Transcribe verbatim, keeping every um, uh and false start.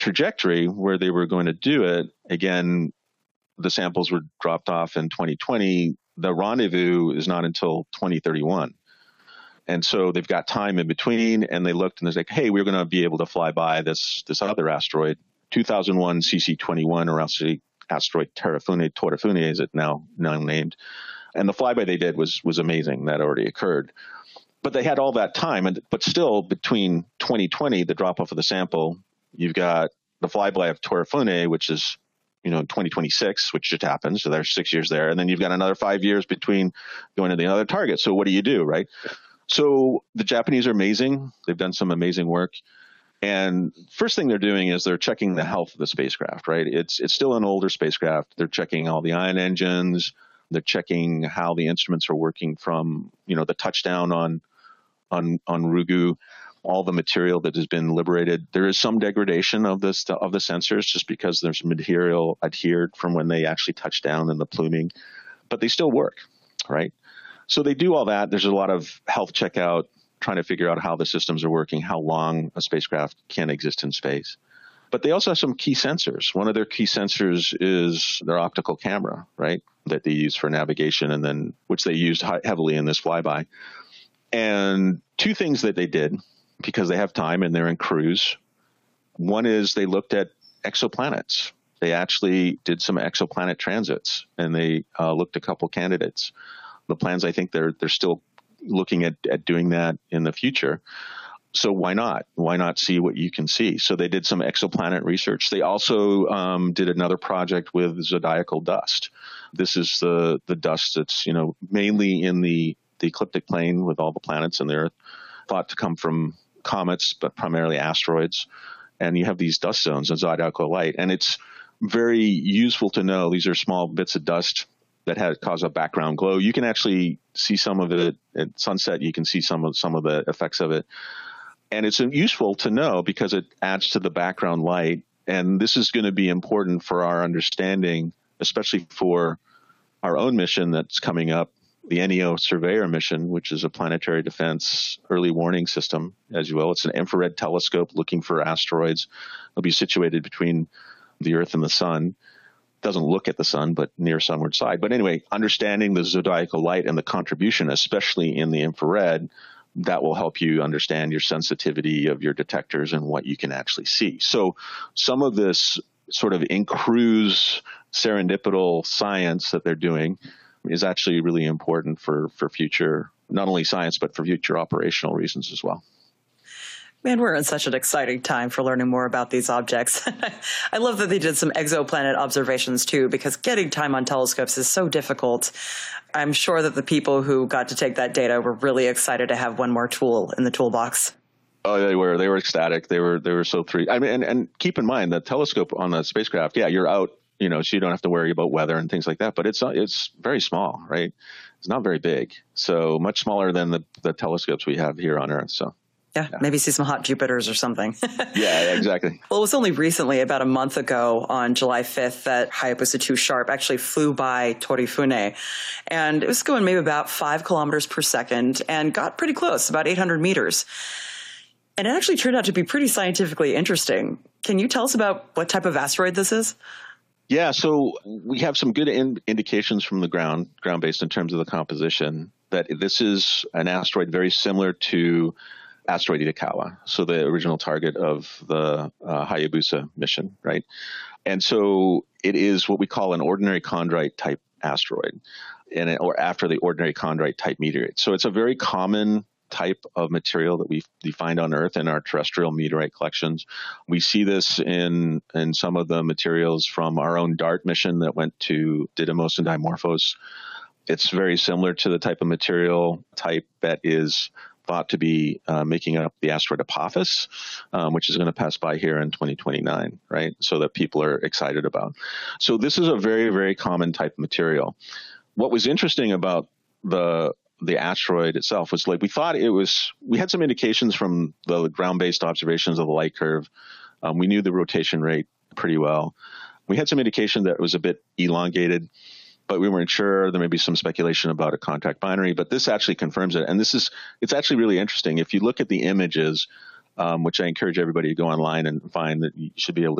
trajectory where they were going to do it, again, the samples were dropped off in twenty twenty. The rendezvous is not until twenty thirty-one. And so they've got time in between, and they looked and they're like, hey, we're going to be able to fly by this this other asteroid, two thousand one C C twenty-one, or else the asteroid Terrafune, Torrefune is it now, now named. And the flyby they did was was amazing. That already occurred. But they had all that time. And but still, between twenty twenty, the drop-off of the sample, you've got the flyby of Torrefune, which is, you know, twenty twenty-six, which just happened. So there's six years there. And then you've got another five years between going to the other target. So what do you do, right? So the Japanese are amazing. They've done some amazing work. And first thing they're doing is they're checking the health of the spacecraft, right? It's it's still an older spacecraft. They're checking all the ion engines. They're checking how the instruments are working from, you know, the touchdown on on on Ryugu, all the material that has been liberated. There is some degradation of this of the sensors just because there's material adhered from when they actually touch down in the pluming, but they still work, right? So they do all that. There's a lot of health checkout, trying to figure out how the systems are working, how long a spacecraft can exist in space. But they also have some key sensors. One of their key sensors is their optical camera, right, that they use for navigation, and then which they used heavily in this flyby. And two things that they did, because they have time and they're in cruise. One is they looked at exoplanets. They actually did some exoplanet transits, and they uh, looked at a couple candidates. The plans, I think they're they're still looking at, at doing that in the future. So why not? Why not see what you can see? So they did some exoplanet research. They also um, did another project with zodiacal dust. This is the the dust that's, you know, mainly in the, the ecliptic plane with all the planets in there, thought to come from comets, but primarily asteroids. And you have these dust zones in zodiacal light. And it's very useful to know these are small bits of dust that had cause a background glow. You can actually see some of it at sunset. You can see some of some of the effects of it. And it's useful to know because it adds to the background light. And this is going to be important for our understanding, especially for our own mission that's coming up, the NEO Surveyor mission, which is a planetary defense early warning system, as you will. It's an infrared telescope looking for asteroids. It'll be situated between the Earth and the Sun. Doesn't look at the sun, but near sunward side. But anyway, understanding the zodiacal light and the contribution, especially in the infrared, that will help you understand your sensitivity of your detectors and what you can actually see. So some of this sort of in-cruise serendipitous science that they're doing is actually really important for, for future, not only science, but for future operational reasons as well. Man, we're in such an exciting time for learning more about these objects. I love that they did some exoplanet observations too, because getting time on telescopes is so difficult. I'm sure that the people who got to take that data were really excited to have one more tool in the toolbox. Oh, they were. They were ecstatic. They were. They were so thrilled. I mean, and, and keep in mind the telescope on the spacecraft. Yeah, you're out. You know, so you don't have to worry about weather and things like that. But it's it's very small, right? It's not very big. So much smaller than the the telescopes we have here on Earth. So. Yeah, yeah, maybe see some hot Jupiters or something. yeah, yeah, exactly. Well, it was only recently, about a month ago, on July fifth, that Hayabusa two Sharp actually flew by Torrefune. And it was going maybe about five kilometers per second and got pretty close, about eight hundred meters. And it actually turned out to be pretty scientifically interesting. Can you tell us about what type of asteroid this is? Yeah, so we have some good in- indications from the ground, ground-based in terms of the composition, that this is an asteroid very similar to asteroid Itokawa, so the original target of the uh, Hayabusa mission, right? And so it is what we call an ordinary chondrite type asteroid, and it, or after the ordinary chondrite type meteorite. So it's a very common type of material that we, we find on Earth in our terrestrial meteorite collections. We see this in in some of the materials from our own DART mission that went to Didymos and Dimorphos. It's very similar to the type of material type that is thought to be uh, making up the asteroid Apophis, um, which is going to pass by here in twenty twenty-nine, right? So that people are excited about. So this is a very, very common type of material. What was interesting about the the asteroid itself was, like, we thought it was, we had some indications from the ground-based observations of the light curve. Um, we knew the rotation rate pretty well. We had some indication that it was a bit elongated, but we weren't sure. There may be some speculation about a contact binary, but this actually confirms it. And this is, it's actually really interesting. If you look at the images um, which I encourage everybody to go online and find that you should be able to